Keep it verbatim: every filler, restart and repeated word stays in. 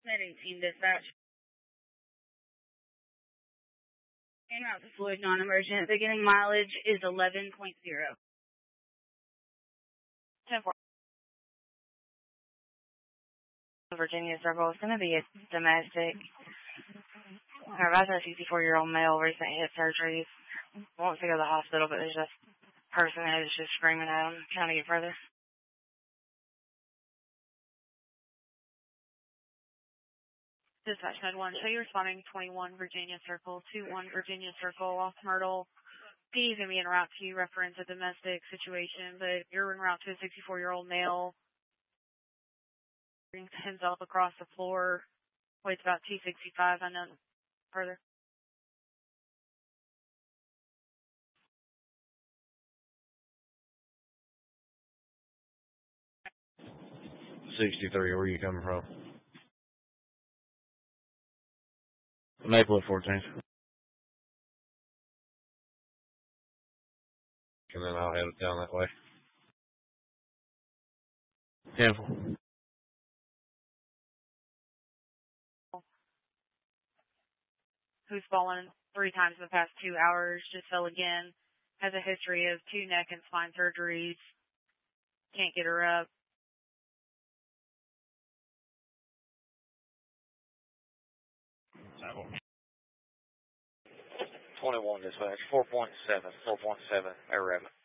Med eighteen dispatch. En route to Floyd, non-emergent. Beginning mileage is eleven point zero. ten four. Virginia Circle. It's going to be a domestic. Our a sixty-four-year-old male, recent hip surgery. Wants to go to the hospital, but there's just a person who's just screaming at him, trying to get further. Dispatch Med one, show you responding twenty-one Virginia Circle, two one Virginia Circle, off Myrtle. P D's going to be en route to you, reference a domestic situation, but you're en route to a sixty-four-year-old male. Brings himself across the floor, weighs about two sixty-five, unknown further. sixty-three, where are you coming from? Maple fourteen. And then I'll head down that way. ten. Who's fallen three times in the past two hours, just fell again, has a history of two neck and spine surgeries, can't get her up. twenty-one dispatch, four point seven, four point seven, air rapid.